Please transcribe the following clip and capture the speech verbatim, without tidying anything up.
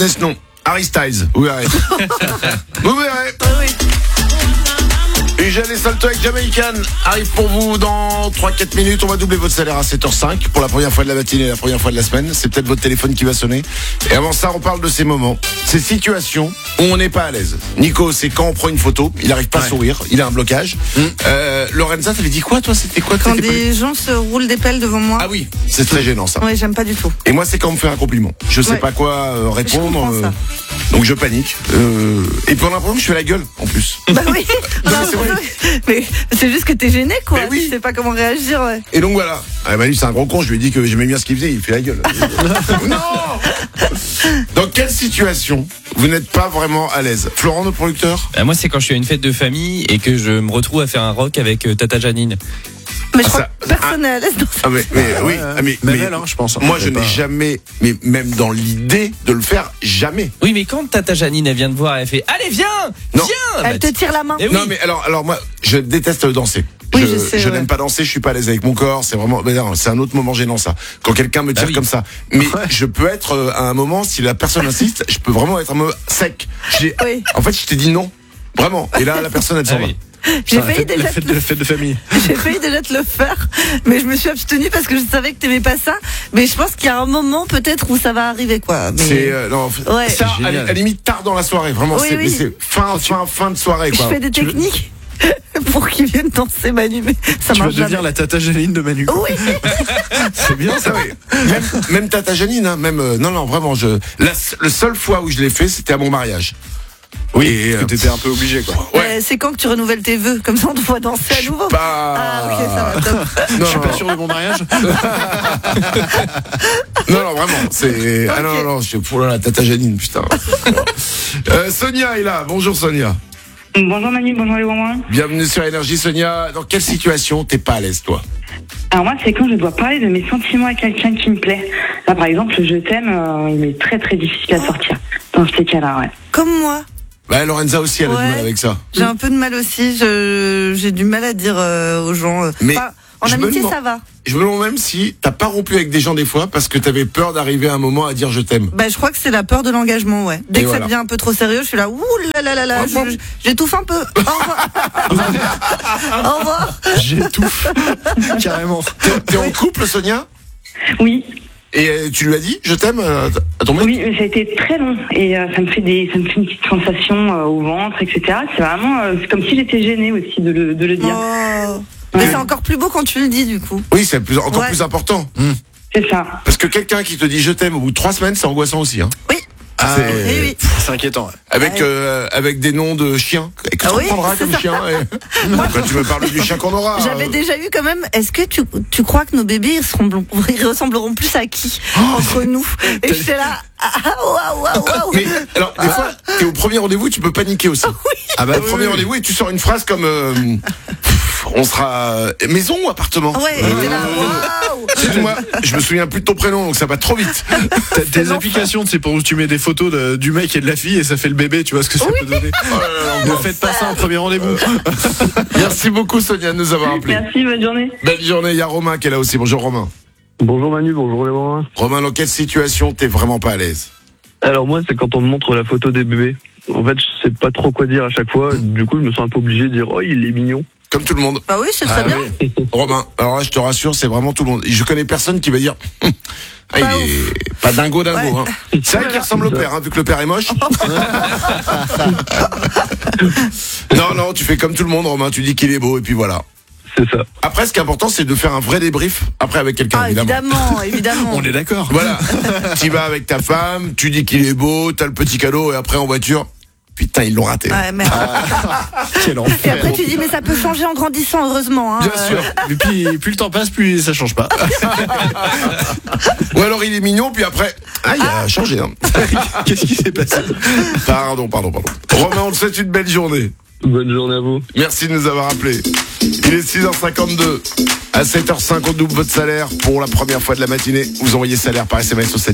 fitness, non. Harry Styles, vous verrez. Vous verrez. Oui. Et j'allais salto avec Jamaican arrive pour vous dans trois quatre minutes. On va doubler votre salaire à sept heures cinq pour la première fois de la matinée et la première fois de la semaine. C'est peut-être votre téléphone qui va sonner. Et avant ça, on parle de ces moments, ces situations où on n'est pas à l'aise. Nico, c'est quand on prend une photo, il n'arrive pas ouais. à sourire, il a un blocage. Mmh. Euh, Lorenza, t'avais dit quoi toi? C'était quoi? Quand des gens se roulent des pelles devant moi. Ah oui, c'est très gênant ça. Ouais, j'aime pas du tout. Et moi, c'est quand on me fait un compliment. Je sais ouais. pas quoi euh, répondre. Je euh, donc je panique. Euh, et puis on a l'impression que je fais la gueule en plus. Bah oui. Non, mais c'est vrai. Mais c'est juste que t'es gêné quoi. Mais oui. Tu sais pas comment réagir. Ouais. Et donc voilà. Ah, bah lui c'est un gros con. Je lui ai dit que j'aimais bien ce qu'il faisait. Il fait la gueule. Non. Dans quelle situation vous n'êtes pas vraiment à l'aise? Florent, notre producteur? Bah moi c'est quand je suis à une fête de famille et que je me retrouve à faire un rock avec euh, Tata Janine. Mais je ah, crois ça, que personne n'est à l'aise dans ça. Ah mais, mais ah, oui, ouais, ah, mais, même mais elle, hein, je pense. Moi, je pas... n'ai jamais, mais même dans l'idée de le faire, jamais. Oui, mais quand Tata Janine elle vient te voir, elle fait allez viens, non. viens. Elle bah, te tire la main. Oui. Non mais alors, alors moi, je déteste danser. Oui, je, je sais. Je ouais. n'aime pas danser, je suis pas à l'aise avec mon corps. C'est vraiment, mais non, c'est un autre moment gênant ça. Quand quelqu'un me tire ah, oui. comme ça. Mais ouais. je peux être euh, à un moment, si la personne insiste, je peux vraiment être un peu sec. J'ai, oui. En fait, je t'ai dit non, vraiment. Et là, la personne elle s'en va. Ah, oui. J'ai failli déjà la fête, te... la fête de famille. J'ai failli déjà te le faire, mais je me suis abstenue parce que je savais que t'aimais pas ça. Mais je pense qu'il y a un moment peut-être où ça va arriver quoi. Mais... C'est euh, non, ouais. ça à, à la limite tard dans la soirée, vraiment. Oui, c'est, oui. c'est fin, fin, fin de soirée quoi. Je fais des tu techniques. Veux... pour qu'ils viennent danser Manu, mais ça tu marche vas devenir jamais. La Tata Janine de Manu. Oui. C'est bien ça. Oui. Même, même Tata Janine, hein, même euh, non non vraiment je. La, la seule fois où je l'ai fait, c'était à mon mariage. Oui, et euh, t'étais un peu obligé quoi. Ouais. Euh, c'est quand que tu renouvelles tes vœux, comme ça on te voit danser à nouveau. Pas... Ah ok, ça va top. Non, je suis pas sûr de mon mariage. Non non vraiment, c'est okay. Ah non non, non je suis pour la Tata Janine putain. euh, Sonia est là. Bonjour Sonia. Bonjour Manu, bonjour les mamans. Bienvenue sur Énergie Sonia. Dans quelle situation t'es pas à l'aise toi? Alors moi c'est quand je dois parler de mes sentiments à quelqu'un qui me plaît. Là par exemple je t'aime, euh, il est très très difficile à sortir dans ces cas-là ouais. Comme moi. Bah Lorenza aussi elle ouais. a du mal avec ça. J'ai un peu de mal aussi, je, j'ai du mal à dire euh, aux gens. Euh, Mais enfin, en amitié ça va. Je me demande même si t'as pas rompu avec des gens des fois parce que t'avais peur d'arriver à un moment à dire je t'aime. Bah je crois que c'est la peur de l'engagement ouais. Dès Et que voilà. ça devient un peu trop sérieux, je suis là ouh là là là là, je, j'étouffe un peu. Au revoir. Au revoir. J'étouffe carrément. T'es, t'es en couple Sonia? Oui. Et euh, tu lui as dit je t'aime euh, à ton mec? Oui, mais ça a été très long et euh, ça me fait des, ça me fait une petite sensation euh, au ventre, et cetera. C'est vraiment, euh, c'est comme si j'étais gênée aussi de le, de le dire. Oh. Mais ouais. c'est encore plus beau quand tu le dis du coup. Oui, c'est plus, encore ouais. plus important. Mmh. C'est ça. Parce que quelqu'un qui te dit je t'aime au bout de trois semaines, c'est angoissant aussi. Hein. Oui. Ah, c'est... Oui, oui. c'est inquiétant. Ouais. Avec ouais. euh, avec des noms de chiens. Et que ah, tu oui, prendras comme ça. Chien. Et... Moi, quand tu me parles du chien qu'on aura. J'avais euh... déjà eu quand même. Est-ce que tu tu crois que nos bébés ils ressembleront, ils ressembleront plus à qui oh, entre nous? Et j'étais là. Ah, waouh, waouh, waouh. Mais alors des fois, t'es au premier rendez-vous, tu peux paniquer aussi. Oh, oui. Ah bah au oui, premier oui. rendez-vous et tu sors une phrase comme. Euh, on sera maison ou appartement? Ouais, euh, là, waouh. Excuse-moi, je me souviens plus de ton prénom donc ça va trop vite. T'as des applications, c'est pour où tu mets des photos de, du mec et de la fille et ça fait le bébé, tu vois ce que ça oui. peut donner. Oh là là, ne faites pas ça en premier rendez-vous. Merci beaucoup Sonia de nous avoir appelé. Merci, bonne journée. Belle journée, il y a Romain qui est là aussi. Bonjour Romain. Bonjour Manu, bonjour les mamans. Romain, dans quelle situation t'es vraiment pas à l'aise? Alors moi c'est quand on me montre la photo des bébés. En fait je sais pas trop quoi dire à chaque fois, du coup je me sens un peu obligé de dire oh il est mignon. Comme tout le monde. Bah oui, c'est très ah, bien. Oui. Romain, alors là, je te rassure, c'est vraiment tout le monde. Je connais personne qui va dire ah, il pas est ouf. pas dingo dingo. Ouais. Hein. C'est vrai qu'il ressemble au père, hein, vu que le père est moche. Non, non, tu fais comme tout le monde, Romain. Tu dis qu'il est beau et puis voilà. C'est ça. Après, ce qui est important, c'est de faire un vrai débrief après avec quelqu'un. Ah, évidemment, évidemment. évidemment. On est d'accord. Voilà. Tu vas avec ta femme, tu dis qu'il est beau, t'as le petit cadeau et après en voiture. Putain, ils l'ont raté. Ouais, merde. Ah, quel enfer. Et après tu dis mais ça peut changer en grandissant heureusement. Hein. Bien sûr. Et puis plus le temps passe, plus ça change pas. Ou alors il est mignon, puis après, ah il a changé. Hein. Qu'est-ce qui s'est passé? Pardon, pardon, pardon. Romain, on te souhaite une belle journée. Bonne journée à vous. Merci de nous avoir appelés. Il est six heures cinquante-deux. À sept heures cinq, on double votre salaire pour la première fois de la matinée. Vous envoyez salaire par S M S au sept.